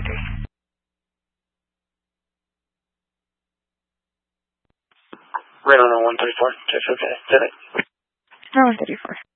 Right on 134. Just okay. Did it? No, 134.